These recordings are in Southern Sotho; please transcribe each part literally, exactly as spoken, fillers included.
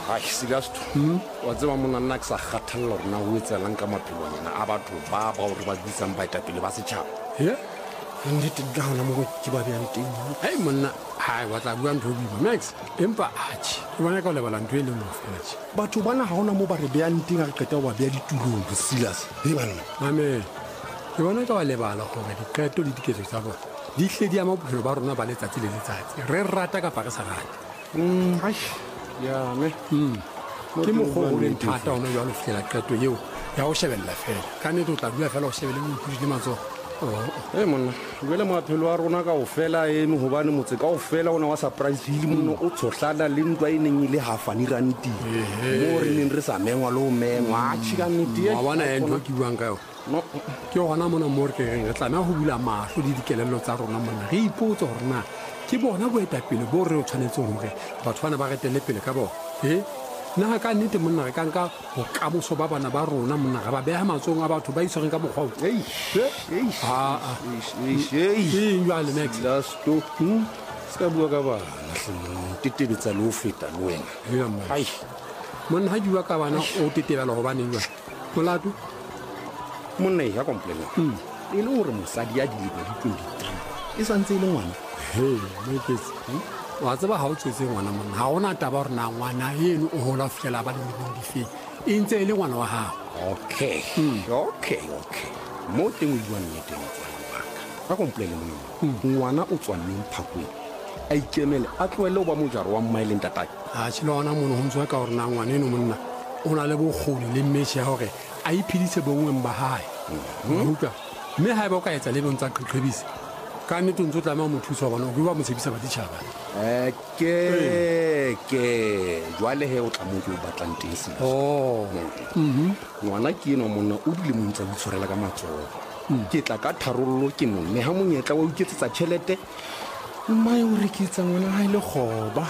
ai serious wa tseba mona nna ke sa kgathallela rona ho etselang ka maphelonyana a batho ba ba hore ba ditsang baetapele ba setšhaba ye nnete dagona mo ke ba bjang teng hai monna hai wa tla bua ntho e boima max empa atjhe ke bona ka ho lebala ntho e le nngwe fela tje batho bana ga ona mo ba re beyang teng a re qeta go ba beya ditulong go silas e banna mame ke bona ka wa lebala gore diqeto le diketso tsa bona di hle di ama bophelo ba rona ba letsatsi le letsatsi re rata kapa re sa rate ai yane ke mokgwa o leng thata ona jalo ho fitlhela qeto eo ya go shebella fela ka nnete o tla dula fela o shebele moikhutsi le matsogo e monna jale maphelo a rona ka go fela eme gobane motse ka go fela o ne wa surpriseville monna o tshotlana le ntwa e neng e le hafane ranti mo re neng re sa mengwa le go mengwa a tšhika nnete wa bona e ntho ke buang ka yone ke gona mona mo re ke reng re tlameya go bula matlho le dikelello tsa rona monna re ipotse gore na ke bona boetapele bo re o tshwanetseng gore batho bana ba retele pele ka bona e nna ka nnete monna re ka nka bokamoso ba bana ba rona monna ga ba beha matsong a batho ba itshwereng ka mokgwa eng jale max lasto se ka bua ka bana tetebetsa le o feta le wena ai monna ga bua ka bana o tetebela gobaneng jale molato monna e ya complena e le gore mosadi ya dilemo di twenty-three e santse e le ngwana he mekesi wa tseba ga o tswetse ngwana monna ga gona taba gore na ngwana eno o gola fitlhela ba lemeleng difeng e ntse e le ngwana wa gago okay okay okay mo teng o buang nneteng tswana waka ka komplele monna ngwana o tswanneng phakweng a ikemele a tloele o ba mojaro wa mmaeleng tatake a tšhile gona mono go ntswa ka gore na ngwana eno monna o na le bokgoni le mmese ya gore a iphedise bongweng ba gae utlwa mme ga e ba o ka etsa le bong tsa qeqebise ka nnete o ntse o tlameya mo thusa gobane o ke ba mo tshebisa baditšhaba ke ke jwale he o tla mo ke o batlang teng se ngwana ke eno monna o dile mo ntse o itshwarela ka matsogo ke tla ka tharololo ke nonne ga monyetla wa o iketsetsa tšhelete mmae o reketsa ngwana ga e le kgoba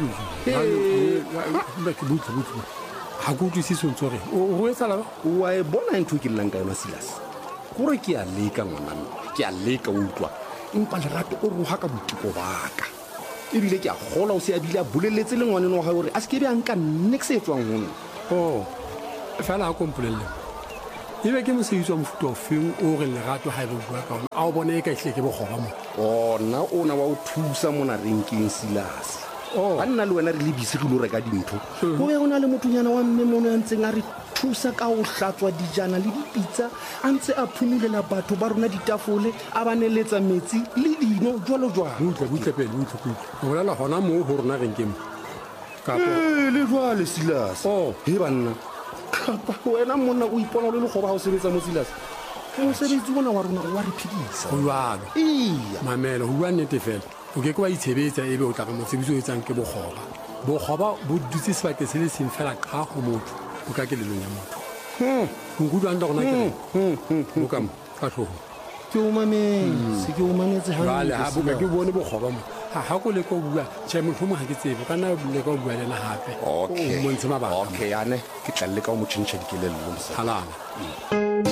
ga ke utlwisise ntse gore o etsala wa e bona ntho ke llang ka yona silas gore ke a leka ngwaname ke a leka o utlwa empa lerato o roga ka botiko baka ebile ke a gola o se a bile a boleletse le ngwaneno wa gae gore a se ke be a nka nne ke se e tswang gone o fela a kompolelele e be ke mosebetsi wa mofuta o feng o re lerato ga e be bua ka one a o bone e ka itlhe ke bogoba mo ona o na wa o thusa mo na renkeng silas a nna le wena re le bise re lo reka dintho go be go na le mothonyana wa mme mono ya ntseng a re thusa ka go hlatswa dijana le dipitsa a ntse a phumulela batho ba rona ditafole a ba neletsa metsi le dino jwalo jwalo butle pele butle butle o bolela gona moo go rona renkeng ee le jwale silas he banna kapa wena monna o ipona o le legoba ga o sebetsa mo silas mosebetsi ona wa rona wa re phedisa go jalo iya mamela go bua nnete fela o ke ke wa itshebetsa ebe o tla ka mosebetsi o etsang ke bogoba bogoba bo dutse sebake se le seng fela ka go motho o ka kelelong ya motho nkutlwang ta gona ke o kamo ka tlhogo ke o mametse ke o mametse jale ga boka ke bone bogoba mo ga ko le ko bua tšhe motho mo ga ke tsebe ka nna le ka o bua lena gape o montshe mabaka okay ane ke tla le ka o mo tšhentšha dikelello halana